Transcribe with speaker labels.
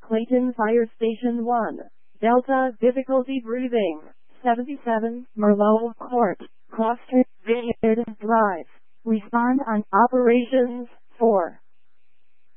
Speaker 1: Clayton Fire Station 1. Delta, difficulty breathing. 77, Merlot Court, Gloucester Vineyard Drive. Respond on Operations 4.